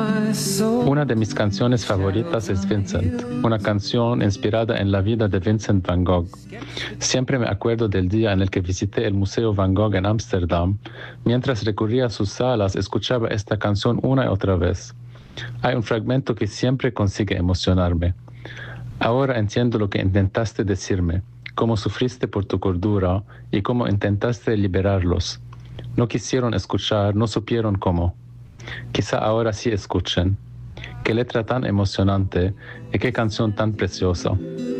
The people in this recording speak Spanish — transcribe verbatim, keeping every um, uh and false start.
Una de mis canciones favoritas es Vincent, una canción inspirada en la vida de Vincent van Gogh. Siempre me acuerdo del día en el que visité el Museo Van Gogh en Ámsterdam. Mientras recurría a sus salas, escuchaba esta canción una y otra vez. Hay un fragmento que siempre consigue emocionarme. Ahora entiendo lo que intentaste decirme, cómo sufriste por tu cordura y cómo intentaste liberarlos. No quisieron escuchar, no supieron cómo. Quizá ahora sí escuchen. Qué letra tan emocionante y qué canción tan preciosa.